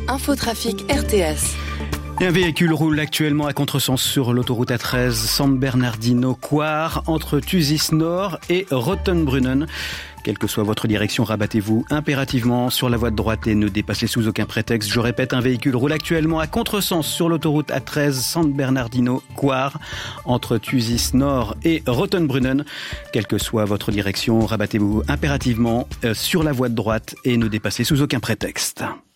Infotrafic RTS. Un véhicule roule actuellement à contresens sur l'autoroute A13 San Bernardino-Coire entre Thusis Nord et Rottenbrunnen. Quelle que soit votre direction, rabattez-vous impérativement sur la voie de droite et ne dépassez sous aucun prétexte. Je répète, un véhicule roule actuellement à contresens sur l'autoroute A13 San Bernardino-Coire entre Thusis Nord et Rottenbrunnen. Quelle que soit votre direction, rabattez-vous impérativement sur la voie de droite et ne dépassez sous aucun prétexte.